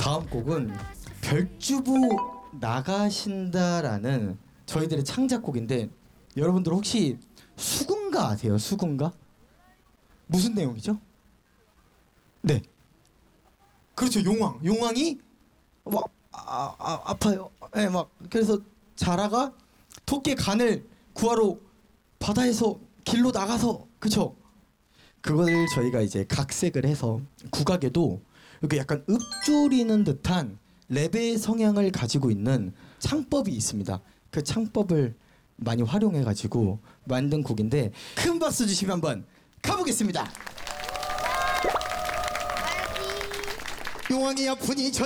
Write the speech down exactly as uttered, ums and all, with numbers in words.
다음 곡은 별주부 나가신다라는 저희들의 창작곡인데 여러분들 혹시 수군가 아세요? 수군가? 무슨 내용이죠? 네. 그렇죠. 용왕. 용왕이 막 아, 아, 아파요. 예, 네, 막 그래서 자라가 토끼의 간을 구하러 바다에서 길로 나가서 그쵸? 그걸 저희가 이제 각색을 해서 국악에도 이렇게 약간 읊조리는 듯한 랩의 성향을 가지고 있는 창법이 있습니다. 그 창법을 많이 활용해 가지고 만든 곡인데 큰 박수 주시면 한번 가보겠습니다. 용왕이 아프니 저